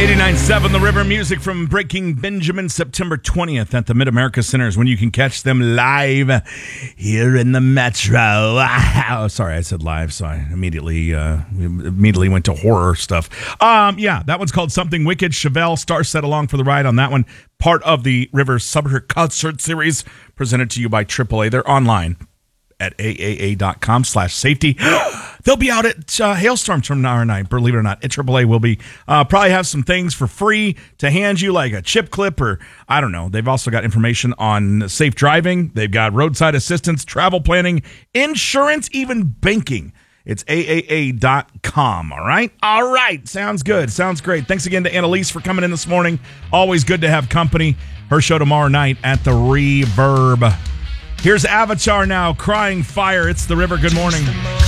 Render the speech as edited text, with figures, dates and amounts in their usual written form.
89.7 The River, music from Breaking Benjamin, September 20th at the Mid-America Centers, when you can catch them live here in the Metro. Oh, sorry, I said live, so I immediately went to horror stuff. Yeah, that one's called Something Wicked. Chevelle, Star set along for the ride on that one. Part of the River Summer Concert Series, presented to you by AAA. They're online at aaa.com/safety. They'll be out at Hailstorm tomorrow night, believe it or not. At AAA will be. Probably have some things for free to hand you, like a chip clip or, I don't know. They've also got information on safe driving. They've got roadside assistance, travel planning, insurance, even banking. It's aaa.com, all right? All right, sounds good. Sounds great. Thanks again to Annalise for coming in this morning. Always good to have company. Her show tomorrow night at the Reverb. Here's Avatar now, Crying Fire. It's the River. Good morning.